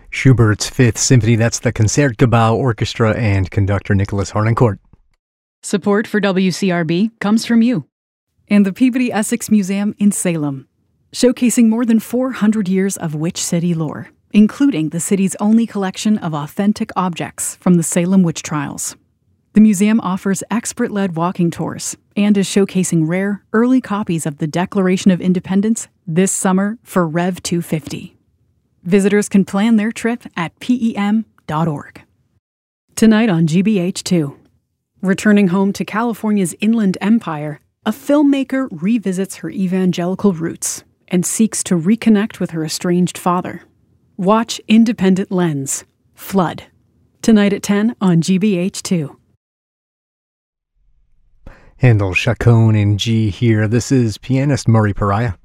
Schubert's Fifth Symphony. That's the Concertgebouw Orchestra and conductor Nicholas Harnoncourt. Support for WCRB comes from you and the Peabody Essex Museum in Salem, showcasing more than 400 years of Witch City lore, including the city's only collection of authentic objects from the Salem witch trials. The museum offers expert-led walking tours and is showcasing rare, early copies of the Declaration of Independence this summer for Rev 250. Visitors can plan their trip at PEM.org. Tonight on GBH2. Returning home to California's Inland Empire, a filmmaker revisits her evangelical roots and seeks to reconnect with her estranged father. Watch Independent Lens, Flood. Tonight at 10 on GBH2. Handel, Chaconne in G here. This is pianist Murray Pariah.